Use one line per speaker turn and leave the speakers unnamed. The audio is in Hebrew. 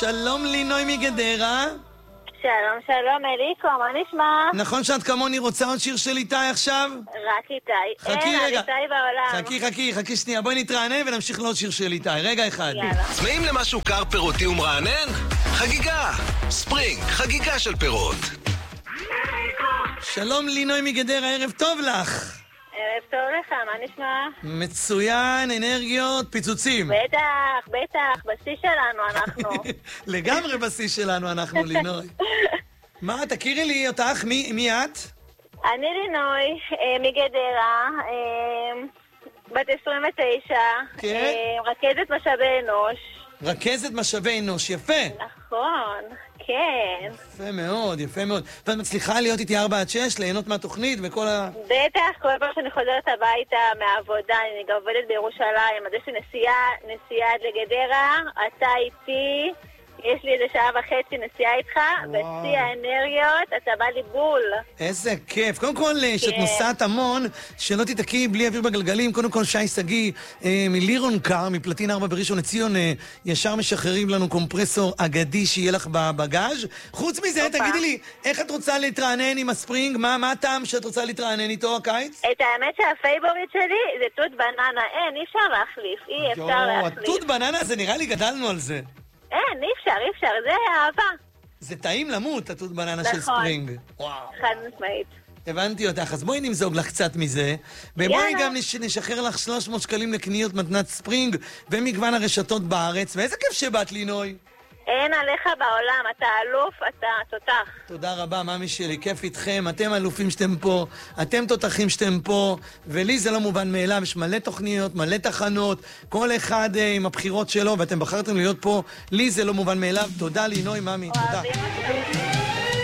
שלום לינוי מגדרה.
שלום, שלום, אליקו, מה נשמע?
נכון שאת כמוני רוצה עוד שיר של איתי עכשיו?
רק איתי.
חכי רגע.
איתי בעולם.
חכי שנייה, בואי נתרענן ונמשיך לעוד שיר של איתי. רגע אחד.
יאללה.
צמאים למשהו קר פירותי ומרענן? חגיגה! ספרינג, חגיגה של פירות.
שלום לינוי מגדרה, ערב טוב לך.
ערב טוב לך, מה נשמע?
מצוין, אנרגיות, פיצוצים.
בטח, בשיא שלנו אנחנו.
לגמרי בשיא שלנו אנחנו, לינוי. מה, תכירי לי אותך, מי את?
אני לינוי, מגדרה, בת 29,
כן?
רכזת משאבי אנוש.
רכזת משאבי אנוש, יפה.
נכון, כן.
יפה מאוד, יפה מאוד. ואת מצליחה להיות איתי 4-6, ליהנות מהתוכנית וכל
בטח, כל פעם שאני חוזרת הביתה מהעבודה, אני גם עובדת בירושלים, אז יש לי נסיעה עד לגדרה, אתה איתי, יש לי איזה שעה וחצי נסיעה איתך, בשיא האנרגיות, אתה בא לי בול.
איזה כיף. קודם כל, שאת נוסעת המון, שלא תתקעי בלי אוויר בגלגלים. קודם כל, שי סגי מלירון קאר, מפלטין 4 בראשון לציון, ישר משחררים לנו קומפרסור אגדי שיהיה לך בבגאז'. חוץ מזה, תגידי לי, איך את רוצה להתרענן עם הספרינג? מה הטעם שאת רוצה להתרענן איתו הקיץ?
את האמת שהפייבוריט שלי זה תות בננה, אי אפשר להחליף, אי אפשר להחליף.
תות בננה, זה נראה לי גדלנו על זה.
אי אפשר, זה אהבה.
זה טעים למות, התות בננה של ספרינג. וואו.
חד משמעית.
הבנתי אותך, אז בואי נמזוג לך קצת מזה, ובואי גם נשחרר לך 300 שקלים לקניות מתנת ספרינג ומגוון הרשתות בארץ, ואיזה כיף שבאת לינוי.
אין עליך בעולם, אתה אלוף, אתה תותח.
תודה רבה, מאמי שלי, כיף איתכם, אתם אלופים שאתם פה, אתם תותחים שאתם פה, ולי זה לא מובן מאליו, יש מלא תוכניות, מלא תחנות, כל אחד עם הבחירות שלו, ואתם בחרתם להיות פה, לי זה לא מובן מאליו. תודה לינוי, מאמי, תודה.